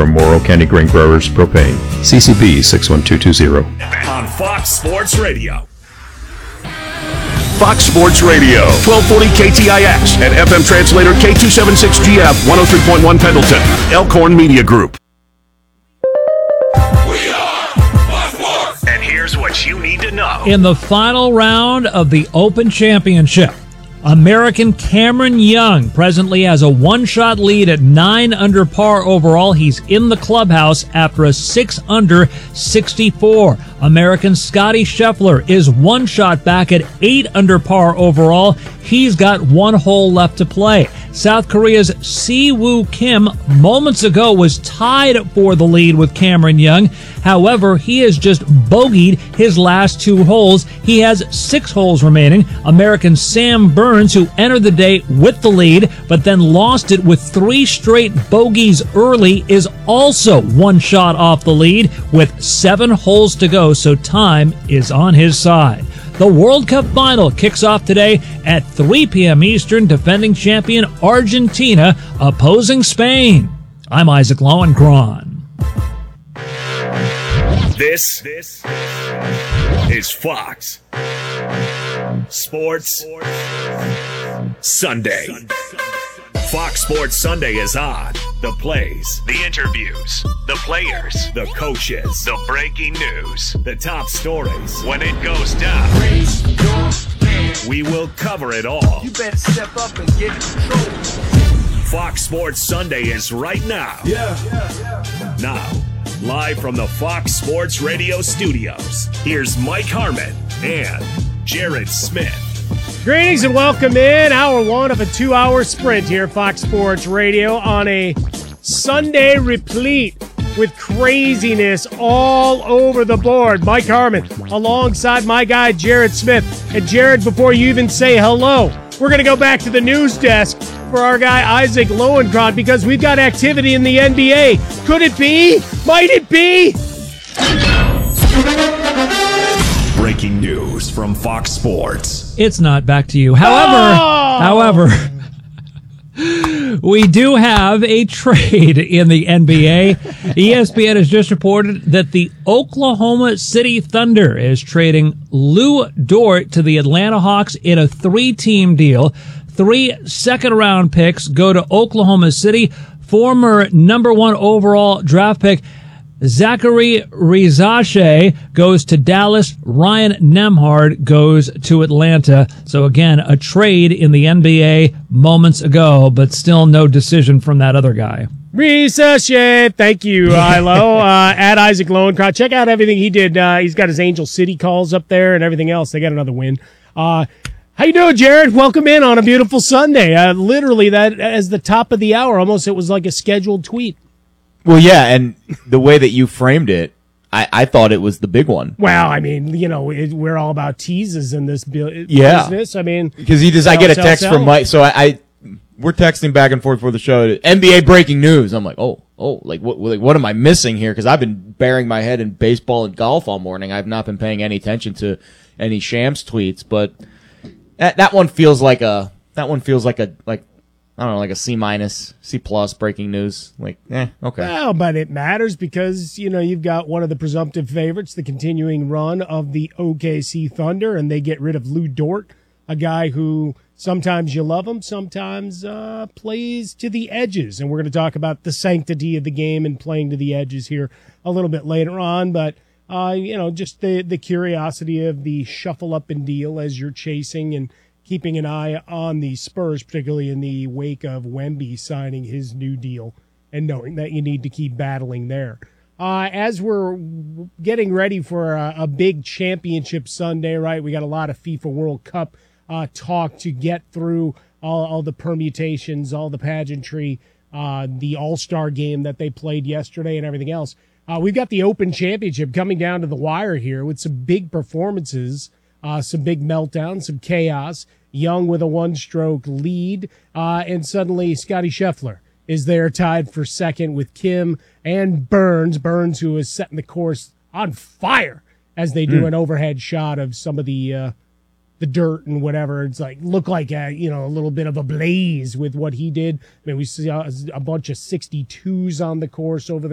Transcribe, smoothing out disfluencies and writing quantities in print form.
from Morrow County Grain Growers Propane. CCB 61220. On Fox Sports Radio. Fox Sports Radio, 1240 KTIX and FM translator K276GF 103.1 Pendleton, Elkhorn Media Group. We are Fox Sports. And here's what you need to know. In the final round of the Open Championship, American Cameron Young presently has a one-shot lead at 9 under par overall. He's in the clubhouse after a 6 under 64. American Scotty Scheffler is one shot back at 8 under par overall. He's got one hole left to play. South Korea's Si-Woo Kim moments ago was tied for the lead with Cameron Young. However, he has just bogeyed his last 2 holes. He has 6 holes remaining. American Sam Burns, who entered the day with the lead, but then lost it with 3 straight bogeys early, is also one shot off the lead with 7 holes to go, so time is on his side. The World Cup final kicks off today at 3 p.m. Eastern. Defending champion Argentina opposing Spain. I'm Isaac Lowenkron. This is Fox Sports Sunday. Fox Sports Sunday is on. The plays, the interviews, the players, the coaches, the breaking news, the top stories. When it goes down, we will cover it all. You better step up and get in control. Fox Sports Sunday is right now. Now, live from the Fox Sports Radio studios, here's Mike Harmon and Jared Smith. Greetings and welcome in. Hour 1 of a 2-hour sprint here at Fox Sports Radio on a Sunday replete with craziness all over the board. Mike Harmon alongside my guy Jared Smith. And Jared, before you even say hello, we're going to go back to the news desk for our guy Isaac Lowenkron because we've got activity in the NBA. Could it be? Might it be? Breaking news from Fox Sports. It's not back to you. However, we do have a trade in the NBA. ESPN has just reported that the Oklahoma City Thunder is trading Lou Dort to the Atlanta Hawks in a 3-team deal. 3 second-round picks go to Oklahoma City. Former number 1 overall draft pick Zachary Rizache goes to Dallas. Ryan Nembhard goes to Atlanta. So again, a trade in the NBA moments ago, but still no decision from that other guy. Rizache, thank you, Ilo. At Isaac Lowenkron. Check out everything he did. He's got his Angel City calls up there and everything else. They got another win. How you doing, Jared? Welcome in on a beautiful Sunday. Literally, that as the top of the hour, almost it was like a scheduled tweet. Well, yeah, and the way that you framed it, I thought it was the big one. Well, I mean, you know, we're all about teases in this business. I mean, because I get a text from Mike, so we're texting back and forth for the show. NBA breaking news. I'm like, what am I missing here? Because I've been burying my head in baseball and golf all morning. I've not been paying any attention to any Shams tweets, but that one feels like a I don't know, like a C-, C+ breaking news. Like, okay. Well, but it matters because, you know, you've got one of the presumptive favorites, the continuing run of the OKC Thunder, and they get rid of Lou Dort, a guy who sometimes you love him, sometimes plays to the edges. And we're going to talk about the sanctity of the game and playing to the edges here a little bit later on. But, you know, just the curiosity of the shuffle up and deal as you're chasing and keeping an eye on the Spurs, particularly in the wake of Wemby signing his new deal and knowing that you need to keep battling there. As we're getting ready for a big championship Sunday, right, we got a lot of FIFA World Cup talk to get through, all the permutations, all the pageantry, the All-Star game that they played yesterday and everything else. We've got the Open Championship coming down to the wire here with some big performances. Some big meltdowns, some chaos. Young with a 1-stroke lead. And suddenly Scotty Scheffler is there tied for second with Kim and Burns. Burns, who is setting the course on fire as they do an overhead shot of some of the dirt and whatever. It's like, look like a little bit of a blaze with what he did. I mean, we see a bunch of 62s on the course over the